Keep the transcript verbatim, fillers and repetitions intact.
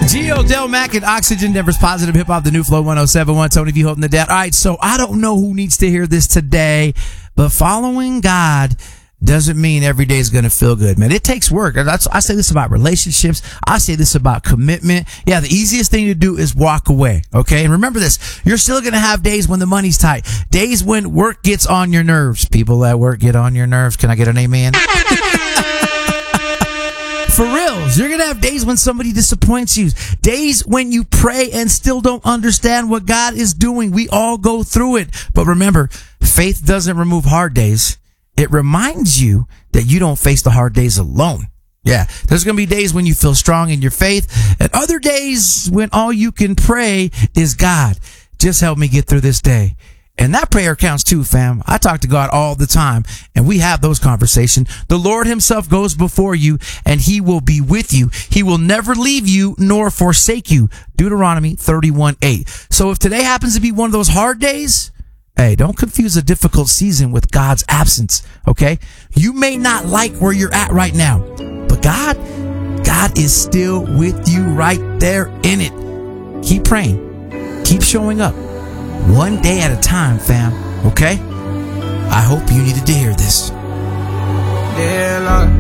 Gio Del Mac and Oxygen, Denver's Positive Hip Hop, the new Flow one oh seven point one. Tony V holding the down. All right, so I don't know who needs to hear this today, but following God doesn't mean every day is going to feel good, man. It takes work. That's, I say this about relationships. I say this about commitment. Yeah, the easiest thing to do is walk away, okay? And remember this, you're still going to have days when the money's tight, days when work gets on your nerves. People at work get on your nerves. Can I get an amen? For reals, you're going to have days when somebody disappoints you, days when you pray and still don't understand what God is doing. We all go through it. But remember, faith doesn't remove hard days. It reminds you that you don't face the hard days alone. Yeah, there's going to be days when you feel strong in your faith, and other days when all you can pray is, God, just help me get through this day. And that prayer counts too, fam. I talk to God all the time, and we have those conversations. The Lord himself goes before you, and he will be with you. He will never leave you nor forsake you. Deuteronomy thirty-one eight. So if today happens to be one of those hard days, hey, don't confuse a difficult season with God's absence, okay? You may not like where you're at right now, but God, God is still with you right there in it. Keep praying. Keep showing up. One day at a time, fam, okay? I hope you needed to hear this. Yeah, Lord.